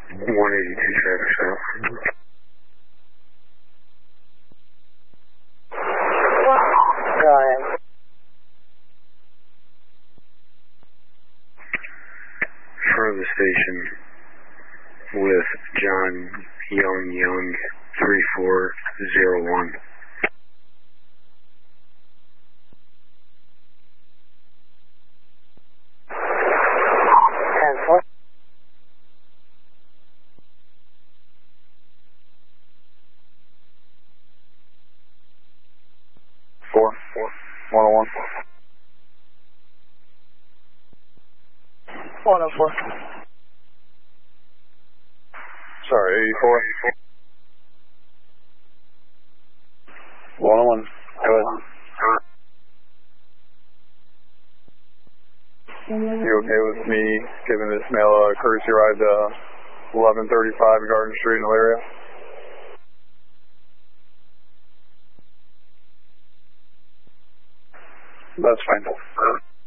182 traffic stop. Go ahead. Front of the station with John Young 3401. Four. 101. 104. Sorry, 84. 101. Go ahead. You okay with me giving this male a courtesy ride to 1135 Garden Street in Elyria? That's fine.